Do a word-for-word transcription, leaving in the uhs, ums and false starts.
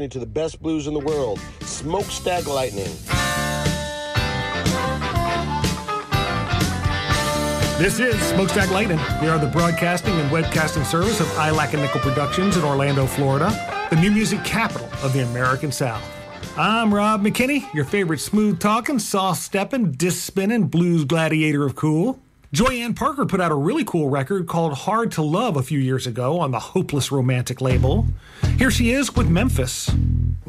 To the best blues in the world, Smokestack Lightning. This is Smokestack Lightning. We are the broadcasting and webcasting service of I Lack a Nickel Productions in Orlando, Florida, the new music capital of the American South. I'm Rob McKinney, your favorite smooth-talking, soft-stepping, disc-spinning blues gladiator of cool. Joyanne Parker put out a really cool record called Hard to Love a few years ago on the Hopeless Romantic label. Here she is with Memphis.